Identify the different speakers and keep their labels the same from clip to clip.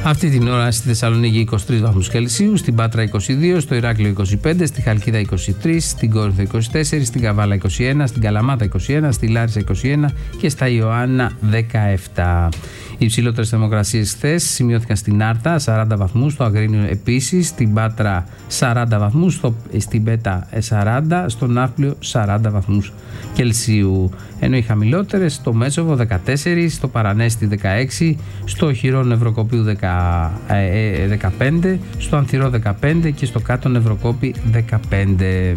Speaker 1: Αυτή την ώρα στη Θεσσαλονίκη 23 βαθμούς Κελσίου, στην Πάτρα 22, στο Ηράκλειο 25, στη Χαλκίδα 23, στην Κόρινθο 24, στην Καβάλα 21, στην Καλαμάτα 21, στη Λάρισα 21 και στα Ιωάννα 17. Οι υψηλότερες θερμοκρασίες χθες σημειώθηκαν στην Άρτα 40 βαθμούς, στο Αγρίνιο επίσης, στην Πάτρα 40 βαθμούς, στην Πέτα 40, στο Ναύπλιο 40 βαθμούς Κελσίου. Ενώ οι χαμηλότερες στο Μέσοβο 14, στο Παρανέστη 16, στο Οχυρό Νευροκοπίου 15, στο Ανθυρό 15 και στο Κάτω Νευροκόπη 15.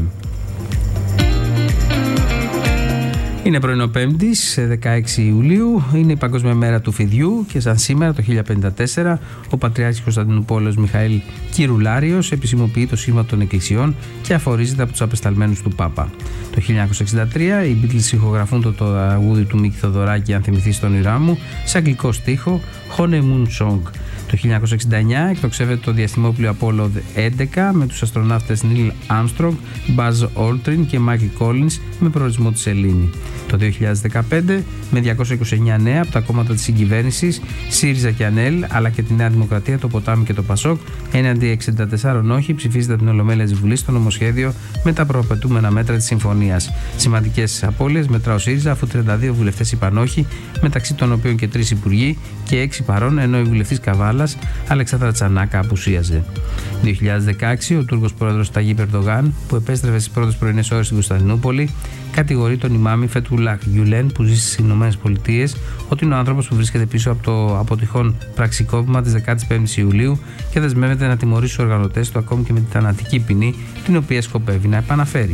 Speaker 1: Είναι πρωινό Πέμπτης, 16 Ιουλίου, είναι η Παγκόσμια Μέρα του Φιδιού και σαν σήμερα το 1054 ο Πατριάρχης Κωνσταντινούπολεως Μιχαήλ Κυρουλάριος επισημοποιεί το σήμα των εκκλησιών και αφορίζεται από τους απεσταλμένους του Πάπα. Το 1963 οι Beatles ηχογραφούν το τραγούδι του Μίκη Θοδωράκη «Αν θυμηθείς τον όνειρά μου» σε αγγλικό στίχο Honeymoon Song. Το 1969 εκτοξεύεται το διαστημόπλοιο Apollo 11 με τους αστροναύτες Neil Armstrong, Buzz Aldrin και Michael Collins με προορισμό τη Σελήνη. Το 2015 με 229 νέα από τα κόμματα της συγκυβέρνησης, ΣΥΡΙΖΑ και ΑΝΕΛ, αλλά και τη Νέα Δημοκρατία, το Ποτάμι και το Πασόκ, έναντι 64 όχι, ψηφίζεται από την Ολομέλεια της Βουλής το νομοσχέδιο με τα προαπαιτούμενα μέτρα της συμφωνίας. Σημαντικές απώλειες μετρά ο ΣΥΡΙΖΑ, αφού 32 βουλευτές είπαν όχι, μεταξύ των οποίων και 3 υπουργοί και 6 παρών, ενώ η βουλευτής Καβάλας, Αλεξάνδρα Τσανάκα, απουσίαζε. 2016 ο Τούρκος πρόεδρος Ταγίπ Ερντογάν, που επέστρεφε στις πρώτες πρωινές ώρες στην Κωνσταντινούπολη, κατηγορεί τον ημάμι Φετούλαχ Γιουλέν, που ζει στις ΗΠΑ, ότι είναι ο άνθρωπος που βρίσκεται πίσω από το αποτυχόν πραξικόπημα της 15ης Ιουλίου και δεσμεύεται να τιμωρήσει τους οργανωτές του ακόμη και με τη θανατική ποινή, την οποία σκοπεύει να επαναφέρει.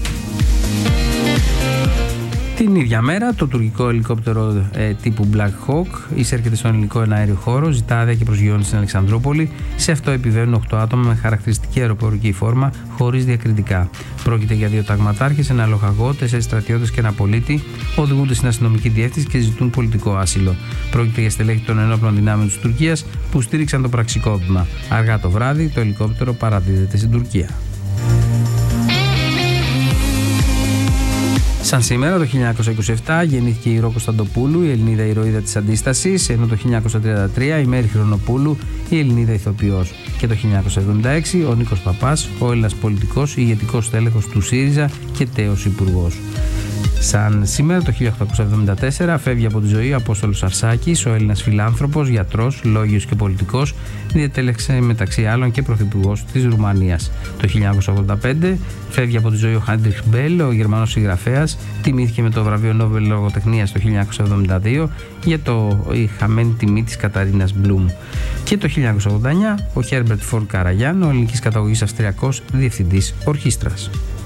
Speaker 1: Την ίδια μέρα, το τουρκικό ελικόπτερο τύπου Black Hawk εισέρχεται στον ελληνικό εναέριο χώρο, ζητά άδεια και προσγειώνει στην Αλεξανδρούπολη. Σε αυτό επιβαίνουν 8 άτομα με χαρακτηριστική αεροπορική φόρμα, χωρίς διακριτικά. Πρόκειται για 2 ταγματάρχες, ένα λοχαγό, 4 στρατιώτες και ένα πολίτη. Οδηγούνται στην αστυνομική διεύθυνση και ζητούν πολιτικό άσυλο. Πρόκειται για στελέχη των ενόπλων δυνάμεων της Τουρκίας που στήριξαν το πραξικόπημα. Αργά το βράδυ, το ελικόπτερο παραδίδεται στην Τουρκία. Σαν σήμερα, το 1927 γεννήθηκε η Ρο Κωνσταντοπούλου, η Ελληνίδα ηρωίδα της Αντίστασης, ενώ το 1933 η Μέρη Χρονοπούλου, η Ελληνίδα ηθοποιός. Και το 1976 ο Νίκος Παπάς, ο Έλληνας πολιτικός, ηγετικός στέλεχος του ΣΥΡΙΖΑ και τέος υπουργός. Σαν σήμερα, το 1874 φεύγει από τη ζωή ο Απόστολος Αρσάκης, ο Έλληνας φιλάνθρωπος, γιατρός, λόγιος και πολιτικός, διετέλεξε μεταξύ άλλων και πρωθυπουργός της Ρουμανίας. Το 1985 φεύγει από τη ζωή ο Χάντριχ Μπέλ, ο Γερμανός συγγραφέας, τιμήθηκε με το βραβείο Νόμπελ Λογοτεχνίας το 1972 για η χαμένη τιμή της Καταρίνας Μπλουμ. Και το 1989 ο Χέρμπερτ Φορντ Καραγιάν, ο ελληνικής καταγωγής Αυστριακός διευθυντής ορχήστρας.